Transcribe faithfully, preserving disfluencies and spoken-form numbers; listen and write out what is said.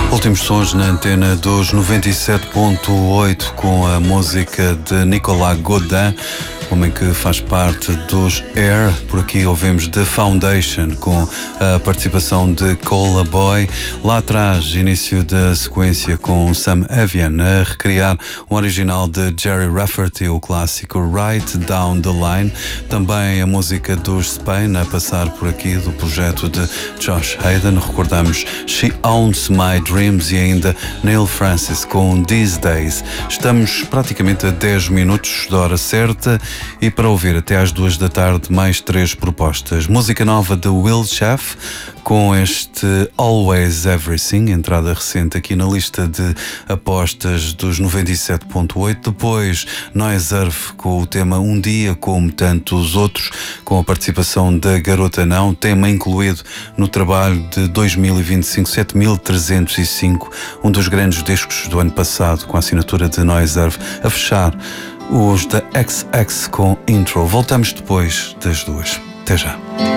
Últimos sons na antena dos noventa e sete ponto oito com a música de Nicolas Godin, homem que faz parte dos Air. Por aqui ouvimos The Foundation com a participação de Cola Boy. Lá atrás, início da sequência com Sam Evian a recriar o original de Jerry Rafferty, o clássico Right Down the Line. Também a música dos Spain a passar por aqui do projeto de Josh Hayden. Recordamos She Owns My Dreams e ainda Neil Francis com These Days. Estamos praticamente a dez minutos da hora certa e para ouvir até às duas da tarde mais três propostas. Música nova de Will Sheff com este Always Everything, entrada recente aqui na lista de apostas dos noventa e sete ponto oito. Depois Noise Earth com o tema Um Dia Como Tantos Outros, com a participação da Garota Não, tema incluído no trabalho de dois mil e vinte e cinco, sete mil trezentos e cinco, um dos grandes discos do ano passado, com a assinatura de Noise Earth, a fechar os da X X com Intro. Voltamos depois das duas. Até já.